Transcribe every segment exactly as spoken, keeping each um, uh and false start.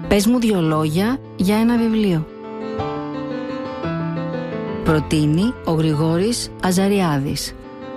Πες μου δύο λόγια για ένα βιβλίο. Προτείνει ο Γρηγόρης Αζαριάδης.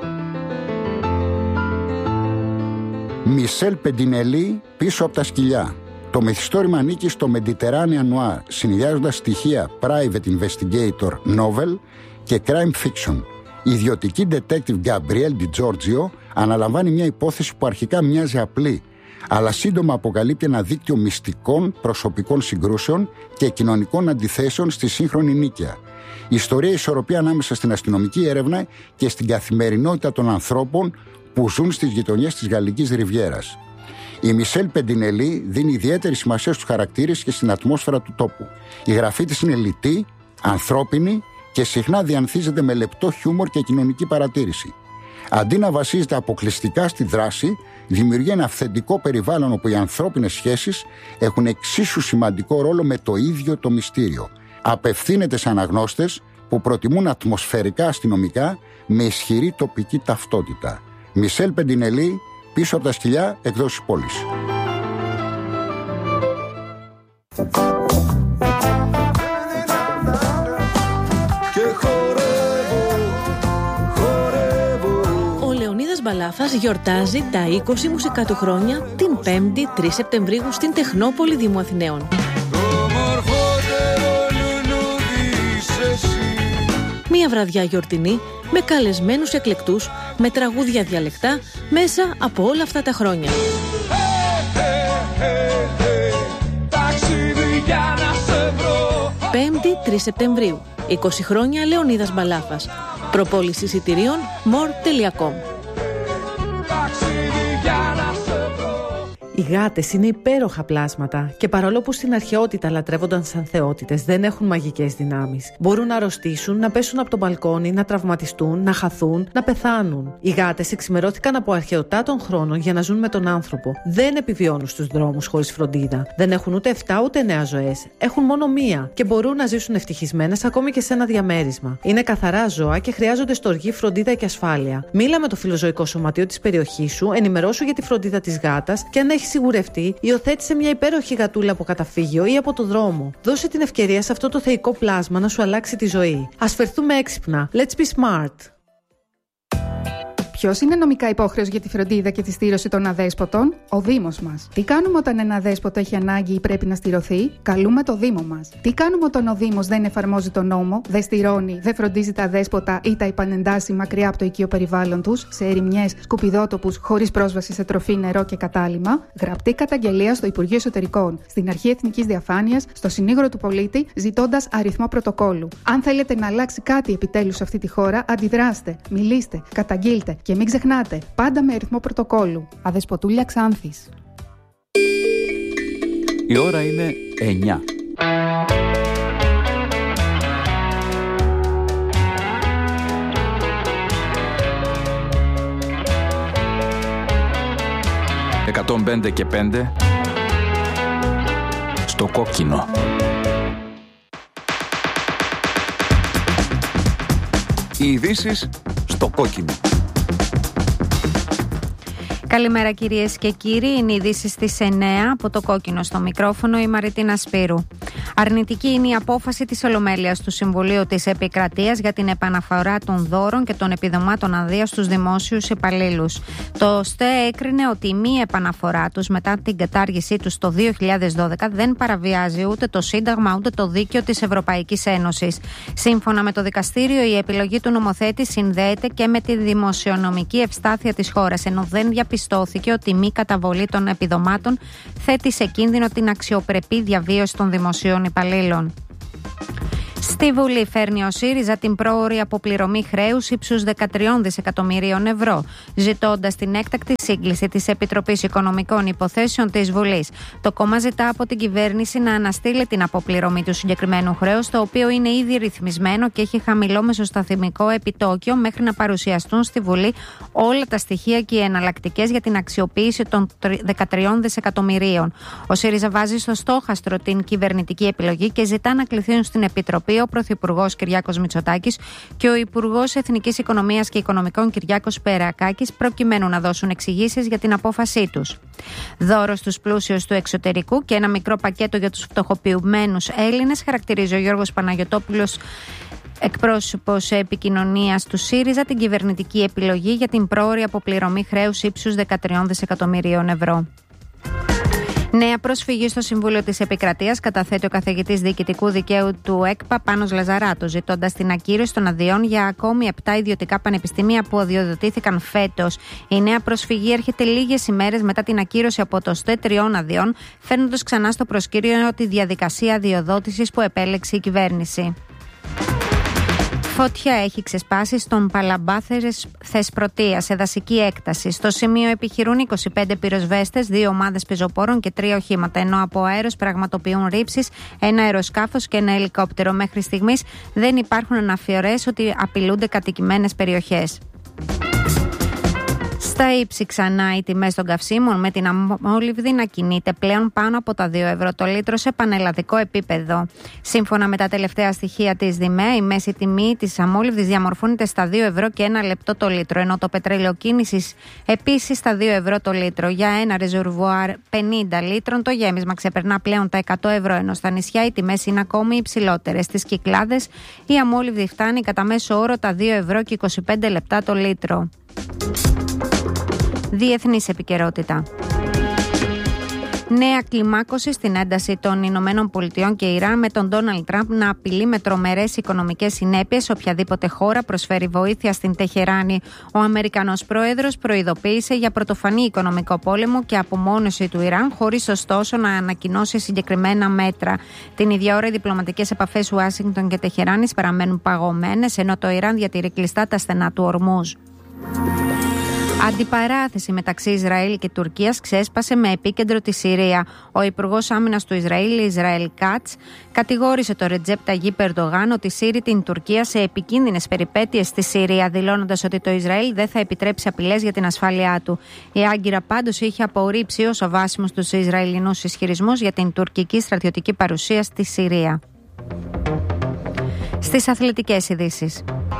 Μισελ Πεντινελή, Πίσω από τα σκυλιά. Το μυθιστόρημα ανήκει στο Mediterranean Noir, συνδυάζοντας στοιχεία private investigator novel και crime fiction. Η ιδιωτική detective Gabrielle Di Giorgio αναλαμβάνει μια υπόθεση που αρχικά μοιάζει απλή, αλλά σύντομα αποκαλύπτει ένα δίκτυο μυστικών προσωπικών συγκρούσεων και κοινωνικών αντιθέσεων στη σύγχρονη Νίκαια. Η ιστορία ισορροπεί ανάμεσα στην αστυνομική έρευνα και στην καθημερινότητα των ανθρώπων που ζουν στις γειτονιές της Γαλλικής Ριβιέρας. Η Μισελ Πεντινελή δίνει ιδιαίτερη σημασία στους χαρακτήρες και στην ατμόσφαιρα του τόπου. Η γραφή της είναι λιτή, ανθρώπινη και συχνά διανθίζεται με λεπτό χιούμορ και κοινωνική παρατήρηση. Αντί να βασίζεται αποκλειστικά στη δράση, δημιουργεί ένα αυθεντικό περιβάλλον όπου οι ανθρώπινες σχέσεις έχουν εξίσου σημαντικό ρόλο με το ίδιο το μυστήριο. Απευθύνεται σε αναγνώστες που προτιμούν ατμοσφαιρικά αστυνομικά με ισχυρή τοπική ταυτότητα. Μισελ Πεντινελή, Πίσω από τα σκυλιά, εκδόσεις Πόλης. Ο Λεωνίδας Μπαλάφας γιορτάζει τα είκοσι μουσικά του χρόνια την πέμπτη τρεις Σεπτεμβρίου στην Τεχνόπολη Δήμου Αθηναίων. Μία βραδιά γιορτινή με καλεσμένους εκλεκτούς, με τραγούδια διαλεκτά μέσα από όλα αυτά τα χρόνια. Πέμπτη τρεις Σεπτεμβρίου, είκοσι χρόνια Λεωνίδας Μπαλάφας. Προπόληση εισιτηρίων more τελεία com. Οι γάτες είναι υπέροχα πλάσματα και παρόλο που στην αρχαιότητα λατρεύονταν σαν θεότητες, δεν έχουν μαγικές δυνάμεις. Μπορούν να αρρωστήσουν, να πέσουν από το μπαλκόνι, να τραυματιστούν, να χαθούν, να πεθάνουν. Οι γάτες εξημερώθηκαν από αρχαιοτά των χρόνων για να ζουν με τον άνθρωπο. Δεν επιβιώνουν στους δρόμους χωρίς φροντίδα. Δεν έχουν ούτε εφτά ούτε εννέα ζωές. Έχουν μόνο μία και μπορούν να ζήσουν ευτυχισμένες ακόμη και σε ένα διαμέρισμα. Είναι καθαρά ζώα και χρειάζονται στοργή, φροντίδα και ασφάλεια. Μίλα με το φιλοζωικό σωματείο της περιοχής σου, ενημερώσου για τη φροντίδα της γάτας και αν έχει σιγουρευτεί, υιοθέτησε μια υπέροχη γατούλα από καταφύγιο ή από το δρόμο. Δώσε την ευκαιρία σε αυτό το θεϊκό πλάσμα να σου αλλάξει τη ζωή. Ας φερθούμε έξυπνα. Let's be smart. Ποιος είναι νομικά υπόχρεος για τη φροντίδα και τη στήρωση των αδέσποτων? Ο Δήμος μας. Τι κάνουμε όταν ένα αδέσποτο έχει ανάγκη ή πρέπει να στηρωθεί? Καλούμε το Δήμο μας. Τι κάνουμε όταν ο Δήμος δεν εφαρμόζει τον νόμο, δεν στηρώνει, δεν φροντίζει τα αδέσποτα ή τα υπανεντάσει μακριά από το οικείο περιβάλλον τους, σε ερημιές, σκουπιδότοπους, χωρίς πρόσβαση σε τροφή, νερό και κατάλυμμα? Γραπτή καταγγελία στο Υπουργείο Εσωτερικών, στην Αρχή Εθνικής Διαφάνειας, στο Συνήγορο του Πολίτη, ζητώντας αριθμό πρωτοκόλου. Αν θέλετε να αλλάξει κάτι επιτέλους σε αυτή τη χώρα, αντιδράστε, μιλήστε, καταγγείλτε. Και μην ξεχνάτε, πάντα με αριθμό πρωτοκόλου. Αδεσποτούλια Ξάνθης. Η ώρα είναι εννιά. εκατόν πέντε και πέντε στο κόκκινο. Οι ειδήσεις στο κόκκινο. Καλημέρα κυρίες και κύριοι, είναι οι ειδήσεις στις εννέα από το κόκκινο στο μικρόφωνο, η Μαριτίνα Σπύρου. Αρνητική είναι η απόφαση της Ολομέλειας του Συμβουλίου της Επικρατείας για την επαναφορά των δώρων και των επιδομάτων αδείας στους δημόσιους υπαλλήλους. Το ΣΤΕ έκρινε ότι η μη επαναφορά τους μετά την κατάργησή τους το δύο χιλιάδες δώδεκα δεν παραβιάζει ούτε το Σύνταγμα ούτε το Δίκαιο της Ευρωπαϊκής Ένωσης. Σύμφωνα με το δικαστήριο, η επιλογή του νομοθέτη συνδέεται και με τη δημοσιονομική ευστάθεια της χώρας, ενώ δεν διαπιστώθηκε ότι η μη καταβολή των επιδομάτων θέτει σε κίνδυνο την αξιοπρεπή διαβίωση των δημοσίων υπαλλήλων. Στη Βουλή φέρνει ο ΣΥΡΙΖΑ την πρόωρη αποπληρωμή χρέους ύψους δεκατρία δισεκατομμυρίων ευρώ, ζητώντας την έκτακτη σύγκληση της Επιτροπής Οικονομικών Υποθέσεων της Βουλής. Το κόμμα ζητά από την κυβέρνηση να αναστείλει την αποπληρωμή του συγκεκριμένου χρέους, το οποίο είναι ήδη ρυθμισμένο και έχει χαμηλό μεσοσταθμικό επιτόκιο, μέχρι να παρουσιαστούν στη Βουλή όλα τα στοιχεία και οι εναλλακτικές για την αξιοποίηση των δεκατρία δισεκατομμυρίων. Ο ΣΥΡΙΖΑ βάζει στο στόχαστρο την κυβερνητική επιλογή και ζητά να κληθούν στην Επιτροπή, Πρωθυπουργός Κυριάκος Μητσοτάκης και ο Υπουργός Εθνικής Οικονομίας και Οικονομικών Κυριάκος Περακάκης, προκειμένου να δώσουν εξηγήσεις για την απόφασή τους. Δώρο στους πλούσιους του εξωτερικού και ένα μικρό πακέτο για τους φτωχοποιημένους Έλληνες, χαρακτηρίζει ο Γιώργος Παναγιωτόπουλος, εκπρόσωπος επικοινωνίας του ΣΥΡΙΖΑ, την κυβερνητική επιλογή για την πρόωρη αποπληρωμή χρέους ύψους δεκατρία δισεκατομμυρίων ευρώ. Νέα προσφυγή στο Συμβούλιο της Επικρατείας καταθέτει ο καθηγητής Διοικητικού Δικαίου του ΕΚΠΑ Πάνος Λαζαράτος, ζητώντας την ακύρωση των αδειών για ακόμη επτά ιδιωτικά πανεπιστήμια που αδειοδοτήθηκαν φέτος. Η νέα προσφυγή έρχεται λίγες ημέρες μετά την ακύρωση από το ΣΤΕ τριών αδειών, φέρνοντας ξανά στο προσκήριο τη διαδικασία αδειοδότησης που επέλεξε η κυβέρνηση. Φωτιά έχει ξεσπάσει στον Παλαμπά Θεσπρωτεία σε δασική έκταση. Στο σημείο επιχειρούν είκοσι πέντε πυροσβέστες, δύο ομάδες πεζοπόρων και τρία οχήματα, ενώ από αέρος πραγματοποιούν ρήψεις ένα αεροσκάφος και ένα ελικόπτερο. Μέχρι στιγμής δεν υπάρχουν αναφορές ότι απειλούνται κατοικημένες περιοχές. Στα ύψη ξανά οι τιμές των καυσίμων, με την αμόλυβδη να κινείται πλέον πάνω από τα δύο ευρώ το λίτρο σε πανελλαδικό επίπεδο. Σύμφωνα με τα τελευταία στοιχεία της ΔΙΜΕΑ, η μέση τιμή της αμόλυβδης διαμορφώνεται στα δύο ευρώ και ένα λεπτό το λίτρο, ενώ το πετρέλαιο κίνησης επίσης στα δύο ευρώ το λίτρο. Για ένα ρεζερβουάρ πενήντα λίτρων το γέμισμα ξεπερνά πλέον τα εκατό ευρώ, ενώ στα νησιά οι τιμές είναι ακόμη υψηλότερες. Στις Κυκλάδες η αμόλυβδη φτάνει κατά μέσο όρο τα δύο ευρώ και είκοσι πέντε λεπτά το λίτρο. Διεθνής επικαιρότητα. Νέα κλιμάκωση στην ένταση των Ηνωμένων Πολιτειών και Ιράν, με τον Ντόναλντ Τραμπ να απειλεί με τρομερές οικονομικές συνέπειες οποιαδήποτε χώρα προσφέρει βοήθεια στην Τεχεράνη. Ο Αμερικανός πρόεδρος προειδοποίησε για πρωτοφανή οικονομικό πόλεμο και απομόνωση του Ιράν, χωρίς ωστόσο να ανακοινώσει συγκεκριμένα μέτρα. Την ίδια ώρα οι διπλωματικές επαφές Ουάσιγκτον και Τεχεράνης παραμένουν παγωμένες, ενώ το Ιράν διατηρεί κλειστά τα στενά του Ορμούζ. Αντιπαράθεση μεταξύ Ισραήλ και Τουρκίας ξέσπασε με επίκεντρο τη Συρία. Ο Υπουργός Άμυνας του Ισραήλ, Ισραήλ Κάτς, κατηγόρησε το Ρετζέπ Ταγίπ Ερντογάν ότι σύρει την Τουρκία σε επικίνδυνες περιπέτειες στη Συρία, δηλώνοντας ότι το Ισραήλ δεν θα επιτρέψει απειλές για την ασφάλειά του. Η Άγκυρα πάντως είχε απορρίψει ως αβάσιμους τους Ισραηλινούς ισχυρισμούς για την τουρκική στρατιωτική παρουσία στη Συρία. Στις αθλητικές ειδήσεις.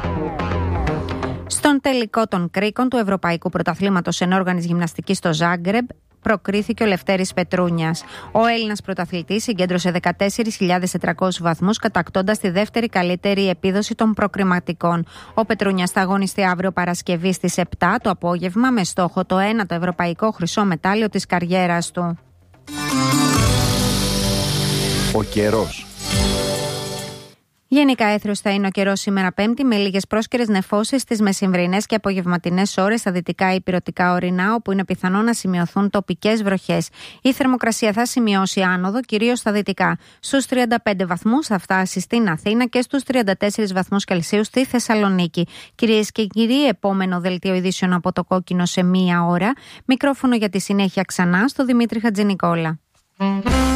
Στον τελικό των κρίκων του Ευρωπαϊκού Πρωταθλήματος Ενόργανης Γυμναστικής στο Ζάγκρεμπ προκρίθηκε ο Λευτέρης Πετρούνιας. Ο Έλληνας πρωταθλητής συγκέντρωσε δεκατέσσερις χιλιάδες τετρακόσιους βαθμούς, κατακτώντας τη δεύτερη καλύτερη επίδοση των προκριματικών. Ο Πετρούνιας θα αγωνιστεί αύριο Παρασκευή στις επτά το απόγευμα, με στόχο το ένατο ευρωπαϊκό χρυσό μετάλλιο της καριέρας του. Ο καιρός. Γενικά έθριος θα είναι ο καιρός σήμερα Πέμπτη, με λίγες πρόσκαιρες νεφώσεις στις μεσημβρινές και απογευματινές ώρες στα δυτικά υπηρετικά ορεινά, όπου είναι πιθανό να σημειωθούν τοπικές βροχές. Η θερμοκρασία θα σημειώσει άνοδο, κυρίως στα δυτικά. Στους τριάντα πέντε βαθμούς θα φτάσει στην Αθήνα και στους τριάντα τέσσερις βαθμούς Κελσίου στη Θεσσαλονίκη. Κυρίες και κύριοι, επόμενο δελτίο ειδήσεων από το Κόκκινο σε μία ώρα. Μικρόφωνο για τη συνέχεια ξανά στο Δημήτρη Χατζηνικόλα.